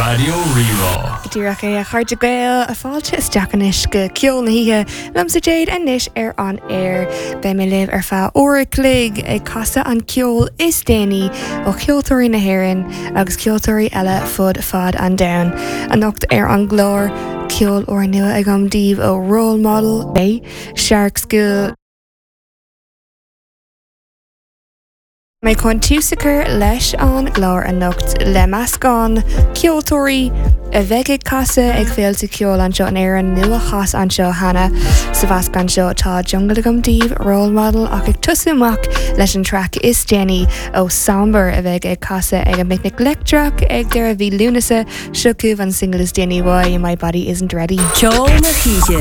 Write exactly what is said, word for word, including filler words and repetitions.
Radio Rerá. Dúach é a chuirde gail a fáilte is deacanis go ceol na híthe lam sa déad a níis ar an air. Be mé libh ar fá óra clig ag casa an ceol is déanaí ó ceoltóirí na hÉireann agus ceoltóirí eile fud fad an domhan. An nocht ar an glór ceol ó nua ag am díobh ó role model bé Shark School. Mae chun túsacr leis an glór an nocht le meascán ceoltóirí a bheith ag casa ag féilte ceol an seo an éireann nua chas an seo hana sa bhascan seo atá jungle agam díobh role model ach ag tusa amach leis an track is déanaí ó Somber a bheith ag casa ag an picnic lectrach ag deir a bhí lúnasa siocúh an single is déanaí Why My Body Isn't Ready. Ceol na Cíche.